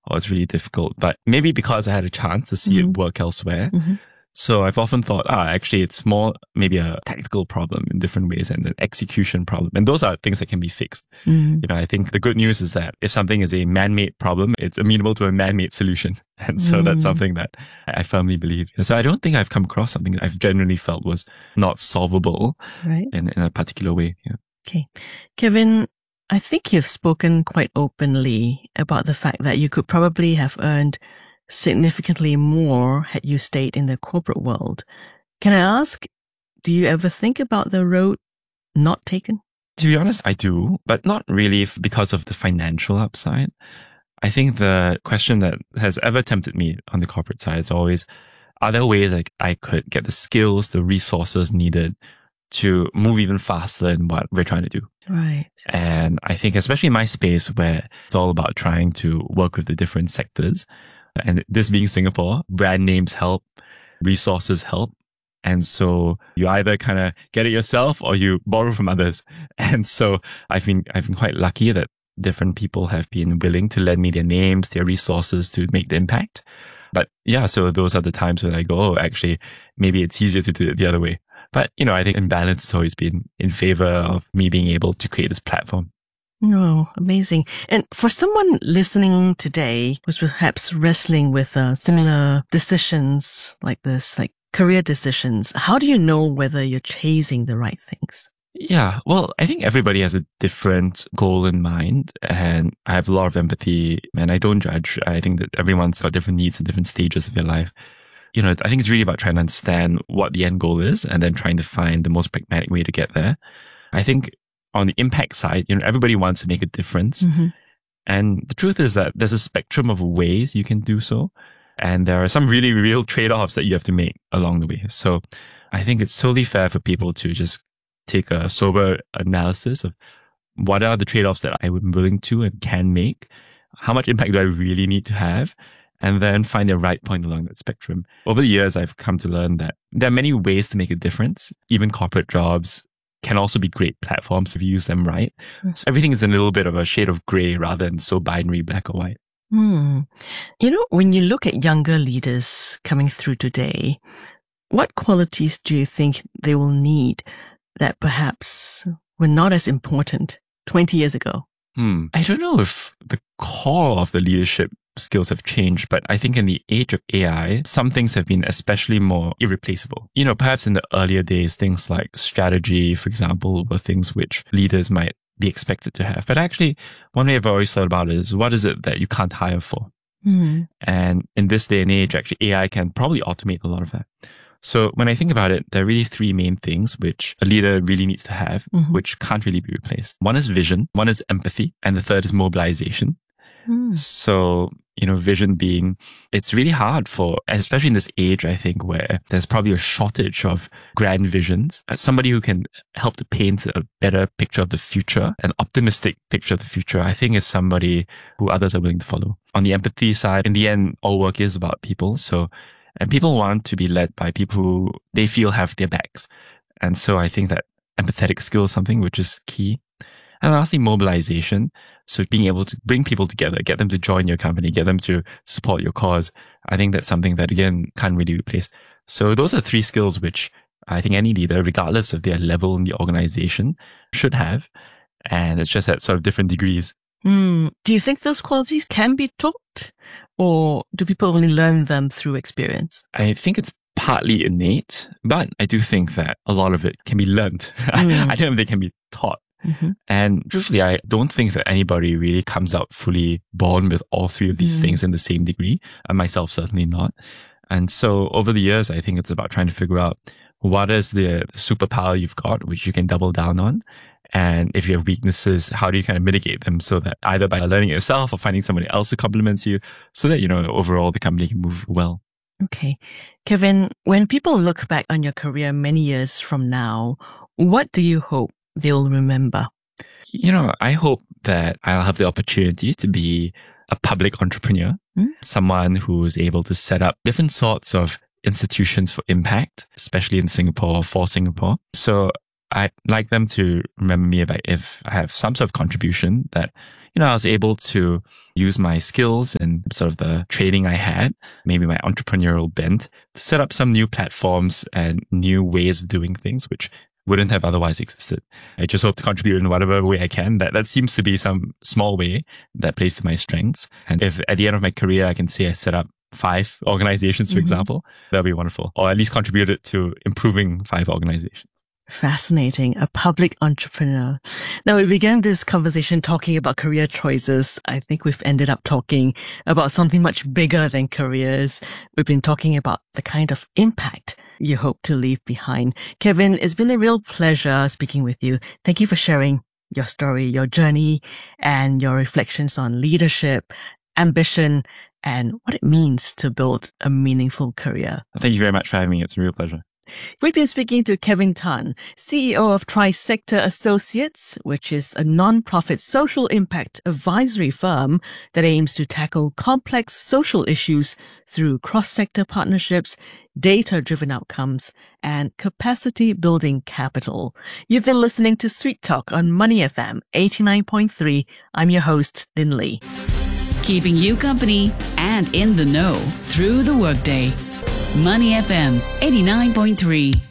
or it's really difficult. But maybe because I had a chance to see it work elsewhere. So I've often thought, actually, it's more maybe a tactical problem in different ways and an execution problem. And those are things that can be fixed. I think the good news is that if something is a man-made problem, it's amenable to a man-made solution. And so that's something that I firmly believe. So I don't think I've come across something that I've genuinely felt was not solvable in a particular way. Yeah. Okay. Kevin, I think you've spoken quite openly about the fact that you could probably have earned significantly more had you stayed in the corporate world. Can I ask, do you ever think about the road not taken? To be honest, I do, but not really because of the financial upside. I think the question that has ever tempted me on the corporate side is always, are there ways like I could get the skills, the resources needed to move even faster in what we're trying to do? Right. And I think especially in my space where it's all about trying to work with the different sectors, and this being Singapore, brand names help, resources help. And so you either kind of get it yourself or you borrow from others. And so I've been quite lucky that different people have been willing to lend me their names, their resources to make the impact. But yeah, so those are the times when I go, oh, actually, maybe it's easier to do it the other way. But, I think in balance, it's always been in favor of me being able to create this platform. Oh, amazing. And for someone listening today who's perhaps wrestling with similar decisions like this, like career decisions, how do you know whether you're chasing the right things? Yeah, well, I think everybody has a different goal in mind, and I have a lot of empathy, and I don't judge. I think that everyone's got different needs at different stages of their life. I think it's really about trying to understand what the end goal is and then trying to find the most pragmatic way to get there. I think on the impact side, everybody wants to make a difference. And the truth is that there's a spectrum of ways you can do so. And there are some really real trade-offs that you have to make along the way. So I think it's totally fair for people to just take a sober analysis of what are the trade-offs that I'm willing to and can make? How much impact do I really need to have? And then find the right point along that spectrum. Over the years, I've come to learn that there are many ways to make a difference. Even corporate jobs can also be great platforms if you use them right. So everything is a little bit of a shade of gray rather than so binary, black or white. When you look at younger leaders coming through today, what qualities do you think they will need that perhaps were not as important 20 years ago? I don't know if the core of the leadership skills have changed, but I think in the age of AI, some things have been especially more irreplaceable. Perhaps in the earlier days, things like strategy, for example, were things which leaders might be expected to have. But actually, one way I've always thought about it is, what is it that you can't hire for? And in this day and age, actually, AI can probably automate a lot of that. So when I think about it, there are really three main things which a leader really needs to have, which can't really be replaced. One is vision, one is empathy, and the third is mobilization. So, vision being, it's really hard for, especially in this age, I think, where there's probably a shortage of grand visions. Somebody who can help to paint a better picture of the future, an optimistic picture of the future, I think is somebody who others are willing to follow. On the empathy side, in the end, all work is about people. And people want to be led by people who they feel have their backs. And so I think that empathetic skill is something which is key. And lastly, mobilization. So being able to bring people together, get them to join your company, get them to support your cause. I think that's something that, again, can't really replace. So those are three skills which I think any leader, regardless of their level in the organization, should have. And it's just at sort of different degrees. Do you think those qualities can be taught, or do people only learn them through experience? I think it's partly innate, but I do think that a lot of it can be learned. I don't know if they can be taught. And truthfully, I don't think that anybody really comes out fully born with all three of these things in the same degree. And myself, certainly not. And so over the years, I think it's about trying to figure out what is the superpower you've got, which you can double down on. And if you have weaknesses, how do you kind of mitigate them so that either by learning it yourself or finding somebody else who complements you so that, overall the company can move well. Okay. Kevin, when people look back on your career many years from now, what do you hope they'll remember? I hope that I'll have the opportunity to be a public entrepreneur, someone who's able to set up different sorts of institutions for impact, especially in Singapore, for Singapore. So I'd like them to remember me if I have some sort of contribution that, I was able to use my skills and sort of the trading I had, maybe my entrepreneurial bent, to set up some new platforms and new ways of doing things, which wouldn't have otherwise existed. I just hope to contribute in whatever way I can. That seems to be some small way that plays to my strengths. And if at the end of my career, I can say I set up 5 organizations, for example, that'll be wonderful. Or at least contributed to improving 5 organizations. Fascinating. A public entrepreneur. Now, we began this conversation talking about career choices. I think we've ended up talking about something much bigger than careers. We've been talking about the kind of impact you hope to leave behind. Kevin, it's been a real pleasure speaking with you. Thank you for sharing your story, your journey, and your reflections on leadership, ambition, and what it means to build a meaningful career. Thank you very much for having me. It's a real pleasure. We've been speaking to Kevin Tan, CEO of Trisector Associates, which is a non-profit social impact advisory firm that aims to tackle complex social issues through cross-sector partnerships, data-driven outcomes, and capacity-building capital. You've been listening to Sweet Talk on Money FM 89.3. I'm your host, Lin Lee. Keeping you company and in the know through the workday. Money FM 89.3.